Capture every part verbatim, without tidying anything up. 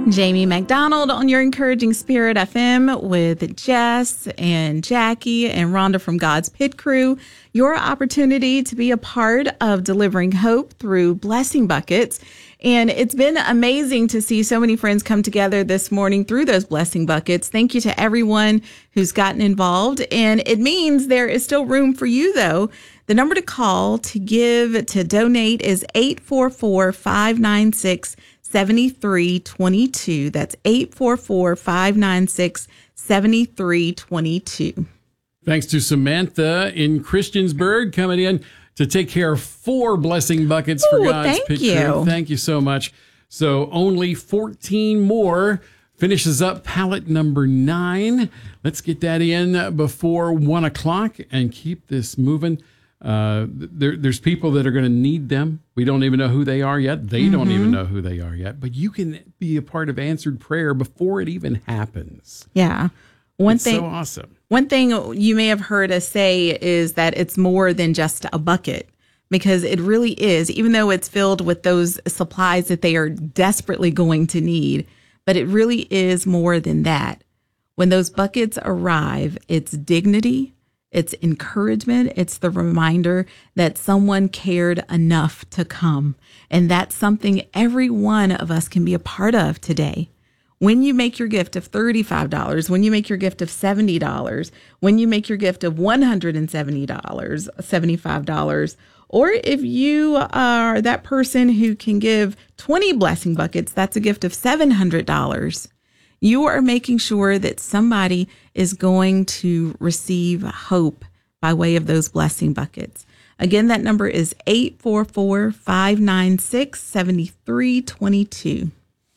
Jamie McDonald on your Encouraging Spirit F M with Jess and Jackie and Rhonda from God's Pit Crew. Your opportunity to be a part of delivering hope through blessing buckets. And it's been amazing to see so many friends come together this morning through those blessing buckets. Thank you to everyone who's gotten involved. And it means there is still room for you, though. The number to call to give, to donate is eight four four, five nine six, seven three two two. That's eight four four, five nine six, seven three two two. Thanks to Samantha in Christiansburg coming in to take care of four blessing buckets for Ooh, God's thank Pit you. Crew. Thank you so much. So only fourteen more. Finishes up pallet number nine. Let's get that in before one o'clock and keep this moving. Uh, there, there's people that are going to need them. We don't even know who they are yet. They mm-hmm. don't even know who they are yet. But you can be a part of answered prayer before it even happens. Yeah. One it's thing, so awesome. One thing you may have heard us say is that it's more than just a bucket, because it really is, even though it's filled with those supplies that they are desperately going to need, but it really is more than that. When those buckets arrive, it's dignity, it's encouragement, it's the reminder that someone cared enough to come. And that's something every one of us can be a part of today. When you make your gift of thirty-five dollars, when you make your gift of seventy dollars, when you make your gift of one hundred seventy dollars, seventy-five dollars, or if you are that person who can give twenty blessing buckets, that's a gift of seven hundred dollars. You are making sure that somebody is going to receive hope by way of those blessing buckets. Again, that number is eight four four, five nine six, seven three two two.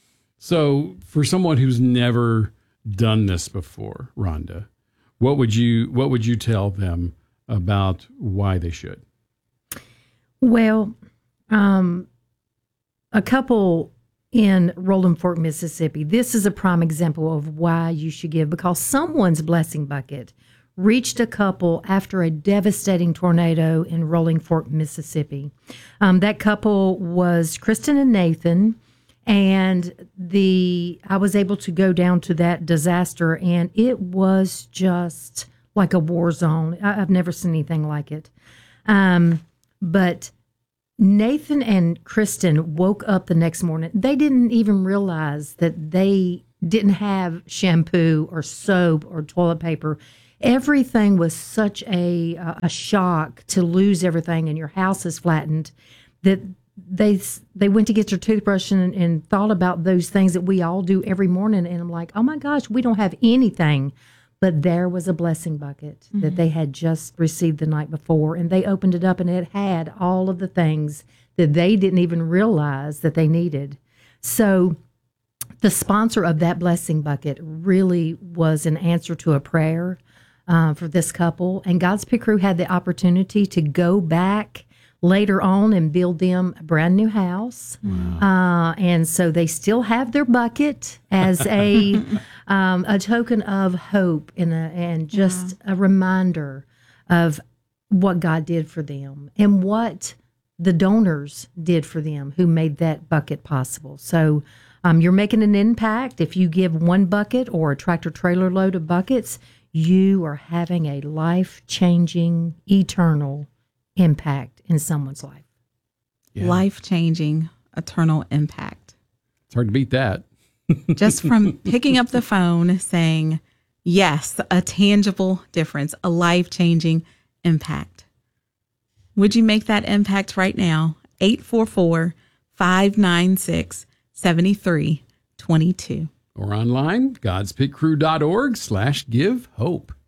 So for someone who's never done this before, Rhonda, what would you what would you tell them about why they should? Well, um, a couple in Rolling Fork, Mississippi, this is a prime example of why you should give, because someone's blessing bucket reached a couple after a devastating tornado in Rolling Fork, Mississippi. Um, that couple was Kristen and Nathan, and the I was able to go down to that disaster, and it was just like a war zone. I, I've never seen anything like it. Um, but Nathan and Kristen woke up the next morning. They didn't even realize that they didn't have shampoo or soap or toilet paper. Everything was such a a shock to lose everything, and your house is flattened, that they they went to get their toothbrush and, and thought about those things that we all do every morning. And I'm like, oh my gosh, we don't have anything. But there was a blessing bucket mm-hmm. that they had just received the night before, and they opened it up, and it had all of the things that they didn't even realize that they needed. So the sponsor of that blessing bucket really was an answer to a prayer uh, for this couple, and God's Pit Crew had the opportunity to go back later on and build them a brand new house. Wow. Uh, and so they still have their bucket as a um, a token of hope and, a, and just yeah. a reminder of what God did for them and what the donors did for them who made that bucket possible. So um, you're making an impact. If you give one bucket or a tractor trailer load of buckets, you are having a life-changing, eternal impact in someone's life. Yeah. Life-changing, eternal impact. It's hard to beat that. Just from picking up the phone saying, yes, a tangible difference, a life-changing impact. Would you make that impact right now? eight four four, five nine six, seven three two two. Or online, godspitcrew.org slash give hope.